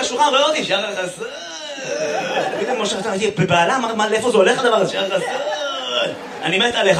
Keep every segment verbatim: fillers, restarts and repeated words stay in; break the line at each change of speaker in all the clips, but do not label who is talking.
השולחן, רואה אותי, שער החסון. פתאום משה חסון, הייתי בבעלה, מה, לאיפה זה הולך הדבר הזה? שער החסון. אני מת עליך.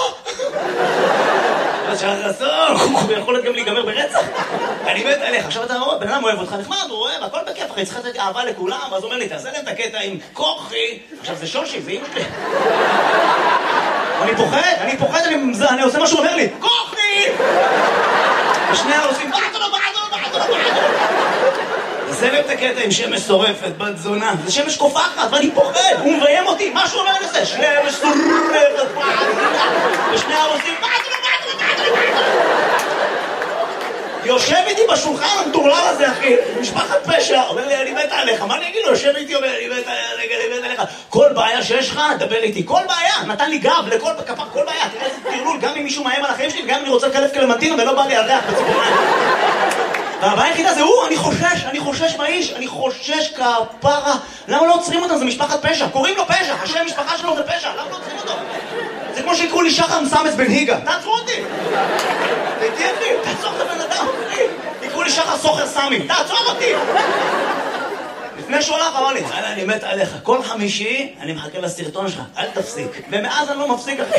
שער החסון, הוא יכול גם להיגמר ברצח. אני מת עליך. עכשיו אתה רואה, בן אדם אוהב אותך נחמד, הוא אוהב, הכל בכיף, אחי, צריך לתת אהבה לכולם, ואז הוא אומר לי, תעשה להם את הקטע עם כוחי. עכשיו זה שושי, זה אימא שלי. אני פוחד, אני פוחד, אני עושה מה שהוא אומר לי, כוחי! ושני העושים, בעטו לו, בעטו לו, בעטו לו, בעטו לו. תעשה להם את הקטע עם שמש שורפת, בת זונה. זה שמש קופחת, ואני פוחד, הוא מביים אותי, מה שהוא אומר לי זה, שמש שורפת, ושני העושים, בעטו לו, בעטו לו, בעטו לו, בעטו לו. יושב איתי בשולחן המטורלל הזה, אחי, משפחת פשע, אומר לי, אני מת עליך, מה אני אגיד לו? יושב איתי, אומר, אני מת עליך, כל בעיה שיש לך, דבר איתי, כל בעיה, נתן לי גב לכל כפר, כל בעיה, תראה איזה תרלול, גם אם מישהו מאיים על החיים שלי, גם אם אני רוצה לקלף קלמנטינה ולא בא לי על ריח בציפורניים. והבעיה היחידה זה הוא, אני חושש, אני חושש מהאיש, אני חושש כפרה, למה לא עוצרים אותם? זה משפחת פשע, קוראים לו פשע, השם משפחה שלו זה פשע, למה לא עוצרים אותו? זה כמו שיקראו לי שחר מסמס בן היגה, תעצרו אותי! תהייתי אחי, תעצור את הבן אדם, אחי! יקראו לי שחר סוחר סמי, תעצור אותי! לפני שהוא הלך אמר לי, יאללה, אני מת עליך, כל חמישי אני מחכה לסרטון שלך, אל תפסיק. ומאז אני לא מפסיק, אחי.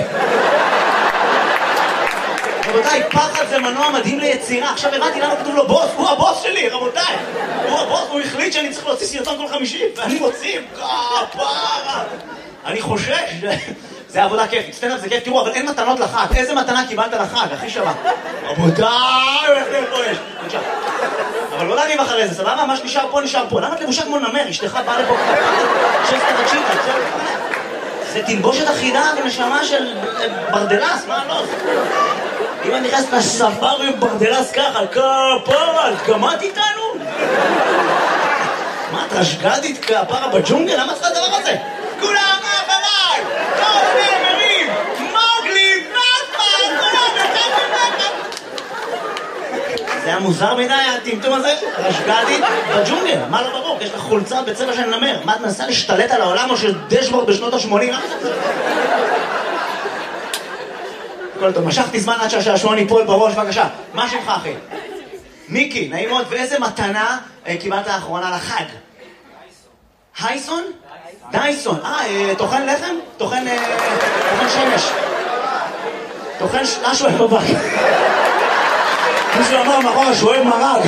רבותיי, פחד זה מנוע מדהים ליצירה. עכשיו הבנתי למה כתוב לו בוס, הוא הבוס שלי, רבותיי. הוא הבוס, הוא החליט שאני צריך להוציא סרטון כל חמישי, ואני מוציא, כפרה. אני חושש. זה עבודה כיפית, סטנדאפ זה כיף, תראו, אבל אין מתנות לחג. איזה מתנה קיבלת לחג, הכי שווה? רבותיי, איך זה פה יש? בבקשה. אבל לא להגיב אחרי זה, סבבה? מה שנשאר פה נשאר פה. למה את לבושה כמו נמר? אשתך באה לפה שסטה תקשיב, זה תלבושת אחידה ונשמה של ברדלס, מה לא? אם אני נכנס לספארי ברדלס ככה, כפרה, את גמרת איתנו? מה, את רשגדית כפרה בג'ונגל? למה צריכה הדבר הזה? כולם אחריי! כל הנאמרים! מוגלי, נטמן! כולם נטמן! זה היה מוזר מדי, הטמטום הזה? רשגדית בג'ונגל, מה לא ברור? יש לך חולצה בצבע של נמר. מה, את מנסה להשתלט על העולם או של דשבורד בשנות ה-שמונים? הכל טוב, משכתי זמן עד שהשעשועון ייפול בראש, בבקשה. מה שמך, אחי? מיקי, נעים מאוד, ואיזה מתנה קיבלת האחרונה לחג? הייסון? דייסון. אה, תוכן לחם? תוכן שמש. תוכן משהו אוהב בבק. מישהו אמר מאחורה שהוא אוהב מרג.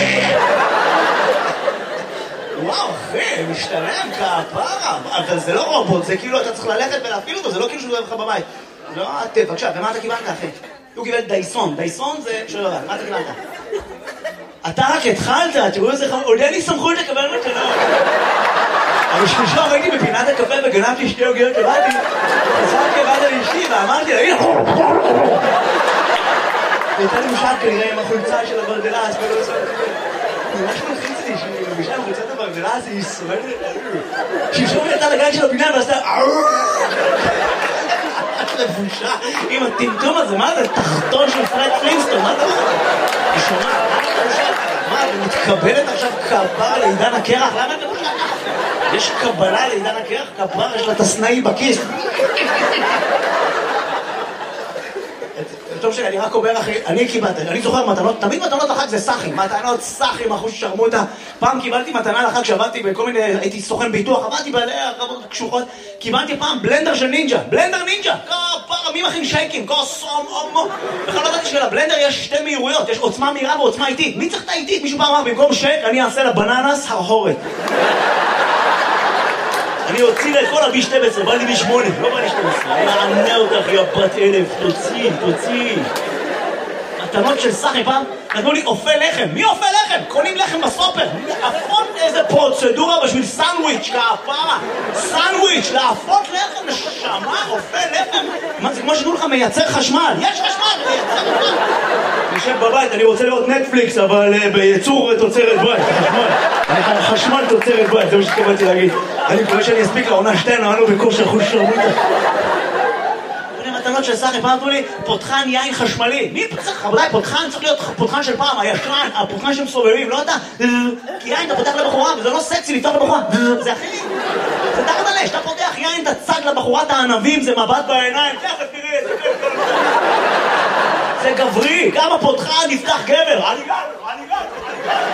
וואו, אחי, משתלם כפרה. אבל זה לא רובוט, זה כאילו אתה צריך ללכת ולהפעיל אותו, זה לא כאילו שהוא אוהב לך בבית. לא, אתה, בבקשה, ומה אתה קיבלת, אחי? הוא קיבל דייסון. דייסון זה... שלא יודע, מה אתה קיבלת? אתה רק התחלת, תראו איזה חמור, עוד אין לי סמכות לקבל מתנות. אבל שלושה ראיתי בפינת הקפה וגנבתי שתי עוגיות לבאתי, חזרתי לבאתי לאשתי ואמרתי לה, הנה! והייתה לי משל כנראה עם החולצה של הברדלס, ולא עושה... ממש מלחיץ לי שהיא מבישה עם חולצת הברדלס, היא שורדת... שלשום יצאה לגן של הפינה ועשתה... לבושה עם הטמטום הזה, מה זה? תחתון של פרד פלינסטון, מה אתה אומר? היא שומעת, מה אתה לבושה? מה, היא מתקבלת עכשיו כפרה לעידן הקרח? למה אתה לבושה ככה? יש קבלה לעידן הקרח? כפרה, יש לה תסנאי בכיס. טוב שלי, אני רק אומר אחי, אני קיבלתי, אני זוכר מתנות, תמיד מתנות לחג זה סחים, מתנות סחים, אחוז שרמוטה. פעם קיבלתי מתנה לחג שעבדתי בכל מיני, הייתי סוכן ביטוח, עבדתי בעלי הרבות קשוחות, קיבלתי פעם בלנדר של נינג'ה, בלנדר נינג'ה, כפרה, מי מכין שייקים, כוסום, אומו. בכלל לא ידעתי שלבלנדר יש שתי מהירויות, יש עוצמה מהירה ועוצמה איטית. מי צריך את האיטית? מישהו פעם אמר, במקום שייק, אני אעשה לבננס הרהורת. אני אוציא לה את כל הבי שתים עשרה, בא לי בי שמונה, לא בא לי שתים עשרה. אני אענה אותך, יא בת אלף, תוציא, תוציא. מתנות של סחי פעם, נתנו לי אופה לחם. מי אופה לחם? קונים לחם בסופר. להפות איזה פרוצדורה בשביל סנדוויץ' כפרה. סנדוויץ', להפות לחם, נשמה, אופה לחם. מה זה כמו שתנו לך מייצר חשמל? יש חשמל, מייצר חשמל. אני יושב בבית, אני רוצה לראות נטפליקס, אבל בייצור תוצרת בית, חשמל. חשמל תוצרת בית, זה מה שתקבלתי להגיד. אני מקווה שאני אספיק לעונה שתיים, נענו בכושר חוש שרמוטה. מתנות של סחי, פעם אמרו לי, פותחן יין חשמלי. מי צריך? רבותיי, פותחן צריך להיות פותחן של פעם, הישן, הפותחן שהם סובבים, לא אתה. כי יין אתה פותח לבחורה, וזה לא סקסי לפתוח לבחורה. זה הכי... זה תחת עלי, שאתה פותח יין, אתה צג לבחורת הענבים, זה מבט בעיניים, תכף תראה, זה כיף. זה גברי, גם הפותחן נפתח גבר. אני גבר, אני גבר, אני גבר.